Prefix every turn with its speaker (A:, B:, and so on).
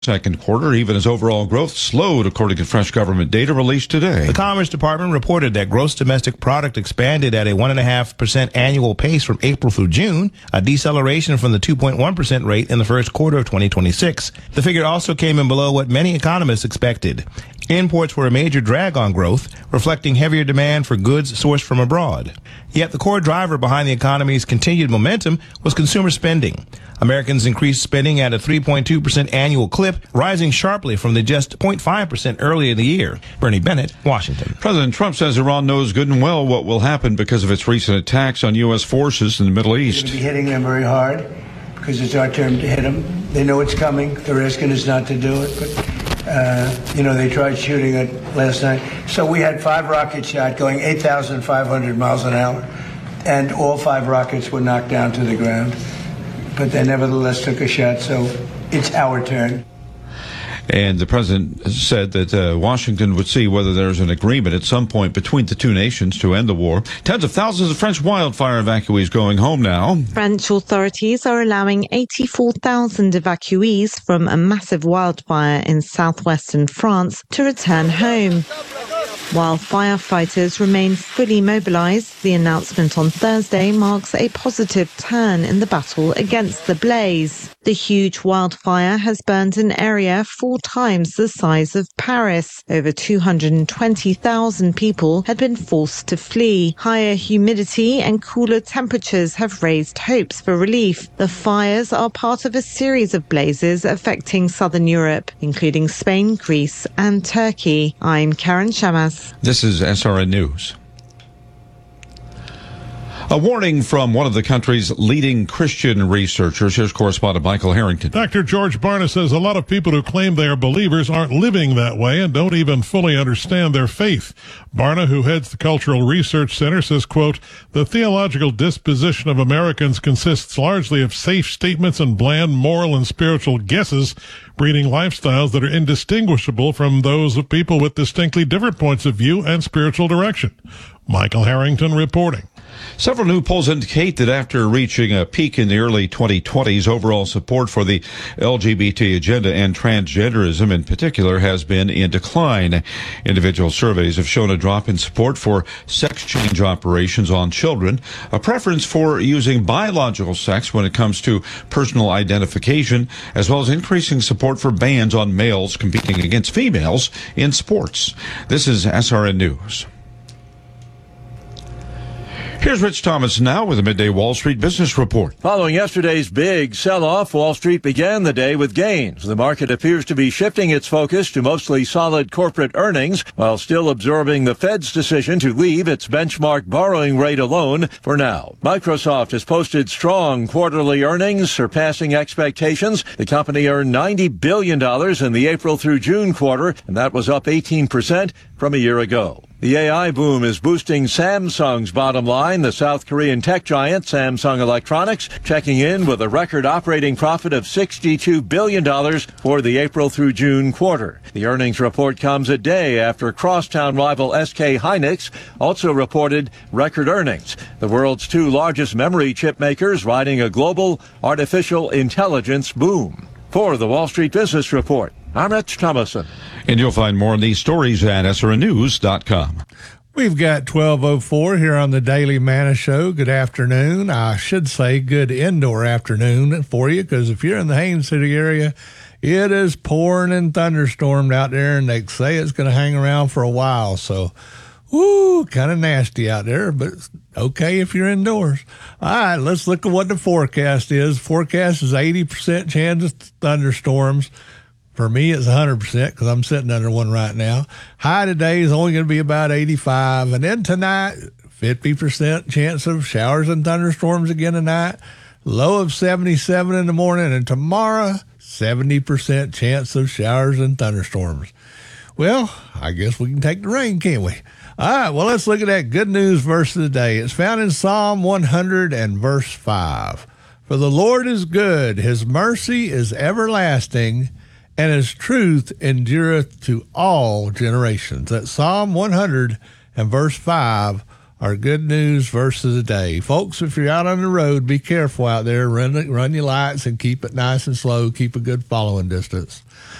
A: second quarter, even as overall growth slowed, according to fresh government data released today.
B: The Commerce Department reported that gross domestic product expanded at a 1.5% annual pace from April through June, a deceleration from the 2.1% rate in the first quarter of 2026. The figure also came in below what many economists expected. Imports were a major drag on growth, reflecting heavier demand for goods sourced from abroad. Yet the core driver behind the economy's continued momentum was consumer spending. Americans increased spending at a 3.2% annual clip, rising sharply from the just 0.5% earlier in the year. Bernie Bennett, Washington.
A: President Trump says Iran knows good and well what will happen because of its recent attacks on U.S. forces in the Middle East.
C: We're going to be hitting them very hard because it's our turn to hit them. They know it's coming. They're asking us not to do it, but they tried shooting it last night. So we had 5 rockets shot going 8,500 miles an hour, and all 5 rockets were knocked down to the ground. But they nevertheless took a shot, so it's our turn.
A: And the president said that Washington would see whether there's an agreement at some point between the two nations to end the war. Tens of thousands of French wildfire evacuees going home now.
D: French authorities are allowing 84,000 evacuees from a massive wildfire in southwestern France to return home. While firefighters remain fully mobilized, the announcement on Thursday marks a positive turn in the battle against the blaze. The huge wildfire has burned an area 4 times the size of Paris. Over 220,000 people had been forced to flee. Higher humidity and cooler temperatures have raised hopes for relief. The fires are part of a series of blazes affecting southern Europe, including Spain, Greece and Turkey. I'm Karen Shamas.
A: This is SRN News. A warning from one of the country's leading Christian researchers. Here's correspondent Michael Harrington.
E: Dr. George Barna says a lot of people who claim they are believers aren't living that way and don't even fully understand their faith. Barna, who heads the Cultural Research Center, says, quote, the theological disposition of Americans consists largely of safe statements and bland moral and spiritual guesses, breeding lifestyles that are indistinguishable from those of people with distinctly different points of view and spiritual direction. Michael Harrington reporting.
A: Several new polls indicate that after reaching a peak in the early 2020s, overall support for the LGBT agenda and transgenderism in particular has been in decline. Individual surveys have shown a drop in support for sex change operations on children, a preference for using biological sex when it comes to personal identification, as well as increasing support for bans on males competing against females in sports. This is SRN News. Here's Rich Thomas now with a midday Wall Street business report.
F: Following yesterday's big sell-off, Wall Street began the day with gains. The market appears to be shifting its focus to mostly solid corporate earnings while still absorbing the Fed's decision to leave its benchmark borrowing rate alone for now. Microsoft has posted strong quarterly earnings, surpassing expectations. The company earned $90 billion in the April through June quarter, and that was up 18% from a year ago. The AI boom is boosting Samsung's bottom line. The South Korean tech giant Samsung Electronics checking in with a record operating profit of $62 billion for the April through June quarter. The earnings report comes a day after crosstown rival SK Hynix also reported record earnings. The world's 2 largest memory chip makers riding a global artificial intelligence boom. For the Wall Street Business Report, I'm Rich Thomason.
A: And you'll find more on these stories at srnnews.com.
G: We've got 12:04 here on the Daily Manna Show. Good afternoon. I should say good indoor afternoon for you, because if you're in the Haines City area, it is pouring and thunderstormed out there, and they say it's going to hang around for a while. So, kind of nasty out there, but it's okay if you're indoors. All right, let's look at what the forecast is. Forecast is 80% chance of thunderstorms. For me, it's 100% because I'm sitting under one right now. High today is only going to be about 85. And then tonight, 50% chance of showers and thunderstorms again tonight. Low of 77 in the morning. And tomorrow, 70% chance of showers and thunderstorms. Well, I guess we can take the rain, can't we? All right, well, let's look at that good news verse of the day. It's found in Psalm 100 and verse 5. For the Lord is good, his mercy is everlasting, and his truth endureth to all generations. That's Psalm 100 and verse 5 our good news verse of the day. Folks, if you're out on the road, be careful out there. Run your lights and keep it nice and slow. Keep a good following distance.